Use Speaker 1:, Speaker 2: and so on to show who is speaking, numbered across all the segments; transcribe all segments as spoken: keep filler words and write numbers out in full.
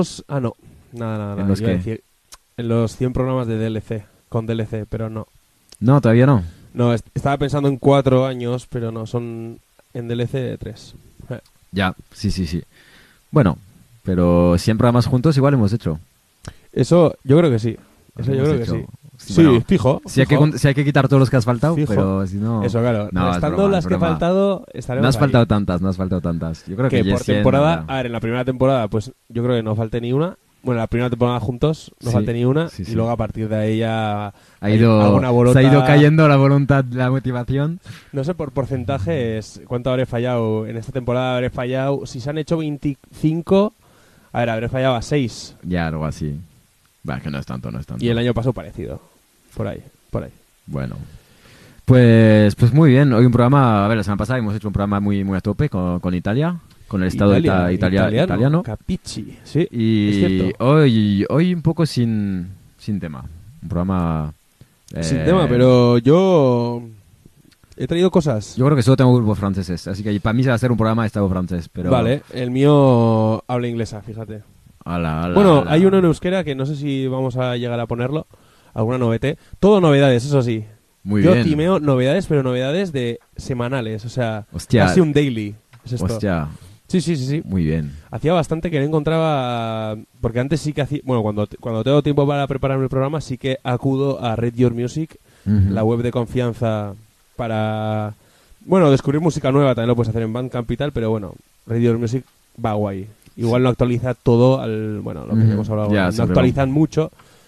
Speaker 1: Ah, no. Nada, nada, nada.
Speaker 2: ¿En los
Speaker 1: Iba a
Speaker 2: qué?
Speaker 1: decir, en los cien programas de D L C. Con D L C, pero no.
Speaker 2: No, todavía no.
Speaker 1: No, est- estaba pensando en cuatro años, pero no, son en D L C de tres. Eh.
Speaker 2: Ya, sí, sí, sí. Bueno, pero cien programas juntos igual hemos hecho.
Speaker 1: Eso, yo creo que sí. Eso yo
Speaker 2: Hemos
Speaker 1: creo que
Speaker 2: hecho.
Speaker 1: sí.
Speaker 2: Sí,
Speaker 1: Sí,
Speaker 2: bueno,
Speaker 1: fijo.
Speaker 2: Si hay, que,
Speaker 1: fijo.
Speaker 2: con- si hay que quitar todos los que has faltado,
Speaker 1: Fijo.
Speaker 2: pero si no...
Speaker 1: Eso, claro.
Speaker 2: No, es
Speaker 1: Restando
Speaker 2: broma,
Speaker 1: las
Speaker 2: es
Speaker 1: que he
Speaker 2: broma.
Speaker 1: faltado, estaremos
Speaker 2: No has
Speaker 1: ahí.
Speaker 2: faltado tantas, no has faltado tantas. Yo creo que,
Speaker 1: Que
Speaker 2: ya
Speaker 1: por
Speaker 2: cien,
Speaker 1: temporada,
Speaker 2: ya.
Speaker 1: a ver, en la primera temporada, pues yo creo que no falte ni una. Bueno, la primera temporada juntos no
Speaker 2: Sí,
Speaker 1: falte ni una.
Speaker 2: sí, sí.
Speaker 1: Y luego a partir de ahí ya
Speaker 2: Ha
Speaker 1: hay
Speaker 2: ido,
Speaker 1: alguna bolota.
Speaker 2: se ha ido cayendo la voluntad, la motivación.
Speaker 1: No sé por porcentajes cuánto habré fallado. En esta temporada habré fallado. Si se han hecho veinticinco, a ver, habré fallado a seis.
Speaker 2: Ya, algo así. Va, que no es tanto, no es tanto.
Speaker 1: Y el año pasado parecido. Por ahí, por ahí.
Speaker 2: Bueno. Pues, pues muy bien. Hoy un programa... A ver, la semana pasada hemos hecho un programa muy, muy a tope con, con Italia. Con el estado
Speaker 1: Italia,
Speaker 2: ita- italia-
Speaker 1: italiano,
Speaker 2: italiano.
Speaker 1: Capici, sí. es
Speaker 2: Y
Speaker 1: cierto.
Speaker 2: hoy, hoy un poco sin, sin tema. Un programa...
Speaker 1: Sin
Speaker 2: eh,
Speaker 1: tema, pero yo he traído cosas.
Speaker 2: Yo creo que solo tengo grupos franceses. Así que para mí se va a hacer un programa de estado francés. Pero...
Speaker 1: Vale, el mío habla inglesa, fíjate.
Speaker 2: Ala, ala,
Speaker 1: Bueno,
Speaker 2: ala.
Speaker 1: hay uno en euskera que no sé si vamos a llegar a ponerlo. Alguna novedad. Todo novedades, eso sí.
Speaker 2: Muy
Speaker 1: Yo
Speaker 2: bien.
Speaker 1: timeo novedades, pero novedades de semanales. O sea,
Speaker 2: Hostia.
Speaker 1: casi un daily. Es esto.
Speaker 2: Hostia,
Speaker 1: Sí, sí, sí, sí.
Speaker 2: muy bien.
Speaker 1: Hacía bastante que no encontraba... Porque antes sí que hacía... Bueno, cuando, cuando tengo tiempo para prepararme el programa, sí que acudo a Red Your Music,
Speaker 2: Ujú.
Speaker 1: la web de confianza para... Bueno, descubrir música nueva también lo puedes hacer en Bandcamp y tal, pero bueno, Red Your Music va guay. Igual no actualiza todo al... Bueno, lo que
Speaker 2: Ujú.
Speaker 1: hemos hablado
Speaker 2: Ya,
Speaker 1: ahora. No
Speaker 2: siempre
Speaker 1: actualizan mucho,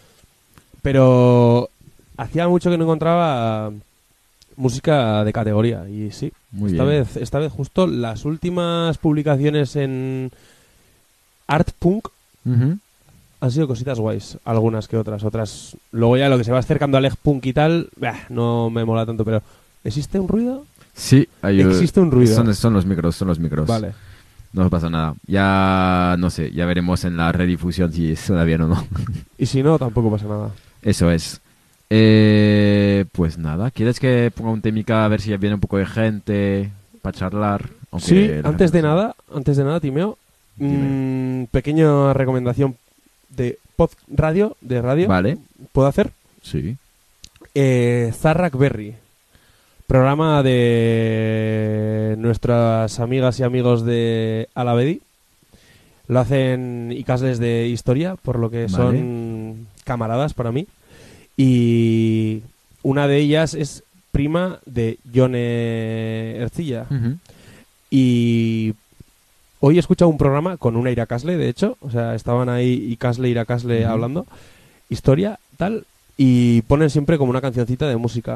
Speaker 1: pero hacía mucho que no encontraba música de categoría. Y sí,
Speaker 2: Muy
Speaker 1: esta
Speaker 2: bien.
Speaker 1: vez esta vez justo las últimas publicaciones en Art Punk
Speaker 2: Ujú.
Speaker 1: han sido cositas guays, algunas que otras. Otras, luego ya lo que se va acercando al Leg Punk y tal, bah, no me mola tanto, pero ¿existe un ruido?
Speaker 2: Sí, hay,
Speaker 1: Existe un ruido.
Speaker 2: Son, son los micros, son los micros.
Speaker 1: Vale.
Speaker 2: No pasa nada. Ya, no sé, ya veremos en la redifusión si suena bien o no.
Speaker 1: Y si no, tampoco pasa nada.
Speaker 2: Eso es. Eh, pues nada, ¿quieres que ponga un temica a ver si ya viene un poco de gente para charlar? Aunque
Speaker 1: Sí,
Speaker 2: la
Speaker 1: antes
Speaker 2: gente
Speaker 1: de
Speaker 2: no sabe.
Speaker 1: nada, antes de nada, Timeo,
Speaker 2: Dime.
Speaker 1: mm, pequeña recomendación de pod radio, de radio.
Speaker 2: Vale,
Speaker 1: ¿Puedo hacer?
Speaker 2: sí.
Speaker 1: Eh, Zarrak Berry, programa de nuestras amigas y amigos de Alavedi. Lo hacen Icasles de Historia, por lo que
Speaker 2: Vale.
Speaker 1: son camaradas para mí. Y una de ellas es prima de Jone Ercilla.
Speaker 2: Ujú.
Speaker 1: Y hoy he escuchado un programa con una Iracasle, de hecho. O sea, estaban ahí Icasle, Iracasle
Speaker 2: Ujú.
Speaker 1: hablando. Historia, tal. Y ponen siempre como una cancioncita de música.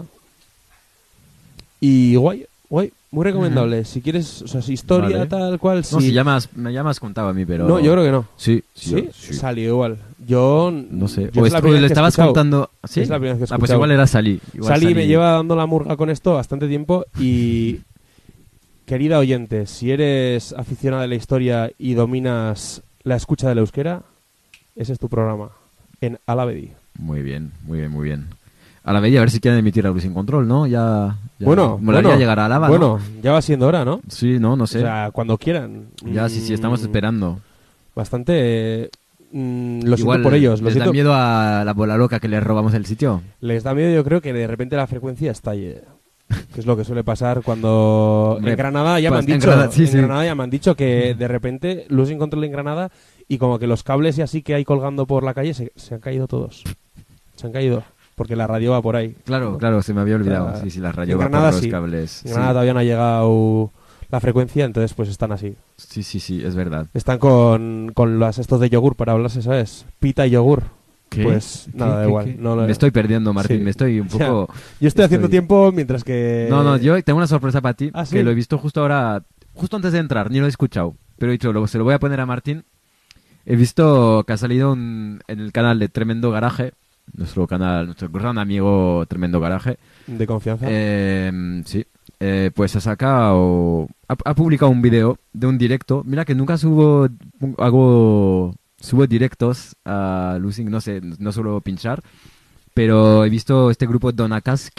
Speaker 1: Y guay, guay. Muy recomendable. Si quieres, o sea, si historia,
Speaker 2: Vale.
Speaker 1: tal cual.
Speaker 2: No,
Speaker 1: si-
Speaker 2: si ya me has, me ya me has contado a mí, pero...
Speaker 1: No, yo creo que no.
Speaker 2: Sí,
Speaker 1: ¿Sí?
Speaker 2: sí.
Speaker 1: Salió igual. Yo...
Speaker 2: No sé.
Speaker 1: yo
Speaker 2: O,
Speaker 1: es la
Speaker 2: est- o
Speaker 1: primera
Speaker 2: le
Speaker 1: vez que he
Speaker 2: estabas
Speaker 1: escuchado.
Speaker 2: contando... ¿Sí?
Speaker 1: Es la primera vez que he
Speaker 2: Ah, pues
Speaker 1: escuchado.
Speaker 2: igual era Salí. Igual
Speaker 1: Salí me
Speaker 2: Salí.
Speaker 1: lleva dando la murga con esto bastante tiempo y... Querida oyente, si eres aficionada de la historia y dominas la escucha del euskera, ese es tu programa, en Alavedi.
Speaker 2: Muy bien, muy bien, muy bien. A la medida, a ver si quieren emitir algo sin control, ¿no? Ya... ya
Speaker 1: Bueno,
Speaker 2: molaría
Speaker 1: bueno,
Speaker 2: llegar a Álava,
Speaker 1: Bueno,
Speaker 2: ¿no?
Speaker 1: ya va siendo hora, ¿no?
Speaker 2: Sí, no, no sé.
Speaker 1: O sea, cuando quieran.
Speaker 2: ya, sí, sí, estamos
Speaker 1: Mm,
Speaker 2: esperando.
Speaker 1: Bastante... mm, lo
Speaker 2: Igual
Speaker 1: siento por ellos. Lo
Speaker 2: les da
Speaker 1: siento.
Speaker 2: miedo a la bola loca que les robamos el sitio.
Speaker 1: Les da miedo, yo creo, que de repente la frecuencia estalle. Que es lo que suele pasar cuando...
Speaker 2: Hombre,
Speaker 1: en Granada ya me han
Speaker 2: pues, en
Speaker 1: dicho...
Speaker 2: Granada, sí,
Speaker 1: en
Speaker 2: sí.
Speaker 1: Granada ya me han dicho que de repente losing control en Granada y como que los cables y así que hay colgando por la calle se, se han caído todos. Se han caído. Porque la radio va por ahí.
Speaker 2: Claro,
Speaker 1: ¿no?
Speaker 2: claro, se me había olvidado.
Speaker 1: O sea,
Speaker 2: sí, sí, la
Speaker 1: en
Speaker 2: radio va por
Speaker 1: Granada
Speaker 2: los
Speaker 1: sí.
Speaker 2: cables.
Speaker 1: En
Speaker 2: Sí.
Speaker 1: Granada todavía no ha llegado la frecuencia, entonces pues están así.
Speaker 2: sí, sí, sí, es verdad.
Speaker 1: Están con, con las estos de yogur para hablarse, ¿sabes? Pita y yogur.
Speaker 2: ¿Qué?
Speaker 1: Pues
Speaker 2: ¿Qué,
Speaker 1: nada, da
Speaker 2: qué,
Speaker 1: igual.
Speaker 2: qué?
Speaker 1: No, no,
Speaker 2: me estoy perdiendo, Martín,
Speaker 1: Sí.
Speaker 2: me estoy un
Speaker 1: Ya.
Speaker 2: poco...
Speaker 1: Yo estoy haciendo
Speaker 2: estoy-
Speaker 1: tiempo mientras que...
Speaker 2: No, no, yo tengo una sorpresa para ti,
Speaker 1: ¿Ah,
Speaker 2: que
Speaker 1: sí?
Speaker 2: lo he visto justo ahora, justo antes de entrar, ni lo he escuchado, pero he dicho, lo- se lo voy a poner a Martín. He visto que ha salido un- en el canal de Tremendo Garaje, nuestro canal, nuestro gran amigo Tremendo Garaje,
Speaker 1: De confianza.
Speaker 2: eh, sí, eh, pues ha sacado, ha, ha publicado un video de un directo. Mira que nunca subo, hago, subo directos a Losing, no sé, no suelo pinchar, pero he visto este grupo Donakask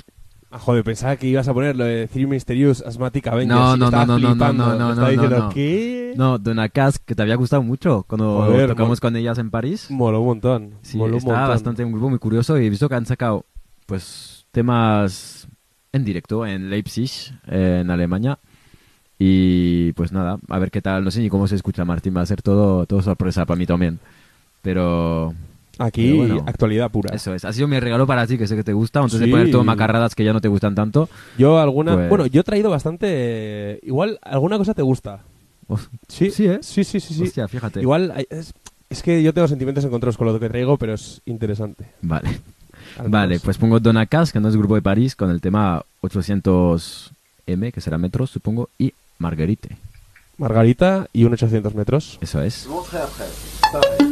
Speaker 1: Ah, joder, pensaba que ibas a poner lo de Three Mysterious Asthmatic Avengers.
Speaker 2: No,
Speaker 1: y
Speaker 2: no,
Speaker 1: estaba
Speaker 2: no, no, no,
Speaker 1: flipando.
Speaker 2: no, no,
Speaker 1: Me
Speaker 2: no,
Speaker 1: estaba
Speaker 2: no,
Speaker 1: diciendo,
Speaker 2: no.
Speaker 1: ¿qué?
Speaker 2: No, Donna Cass, que te había gustado mucho cuando
Speaker 1: Joder,
Speaker 2: tocamos
Speaker 1: mol-
Speaker 2: con ellas en París.
Speaker 1: Moló un montón.
Speaker 2: Sí,
Speaker 1: moló un
Speaker 2: estaba
Speaker 1: montón.
Speaker 2: bastante un grupo muy curioso y he visto que han sacado pues temas en directo en Leipzig, eh, en Alemania. Y pues nada, a ver qué tal, no sé ni cómo se escucha, Martín, va a ser todo, todo sorpresa para mí también. Pero
Speaker 1: Aquí,
Speaker 2: Pero bueno,
Speaker 1: actualidad pura.
Speaker 2: eso es, ha sido mi regalo para ti, que sé que te gusta, antes
Speaker 1: Sí.
Speaker 2: de poner todo macarradas que ya no te gustan tanto.
Speaker 1: Yo alguna...
Speaker 2: Pues-
Speaker 1: Bueno, yo he traído bastante... Igual, alguna cosa te gusta.
Speaker 2: Uf,
Speaker 1: Sí,
Speaker 2: Sí, ¿eh?
Speaker 1: Sí, sí, sí. sí.
Speaker 2: Hostia, fíjate.
Speaker 1: Igual, hay- es, es que yo tengo sentimientos encontrados con lo que traigo, pero es interesante.
Speaker 2: Vale.
Speaker 1: Al
Speaker 2: Vale,
Speaker 1: menos.
Speaker 2: pues pongo Donna Cass, que no es grupo de París, con el tema ochocientos eme, que será metros, supongo, y Marguerite.
Speaker 1: Margarita y un ochocientos metros.
Speaker 2: Eso es.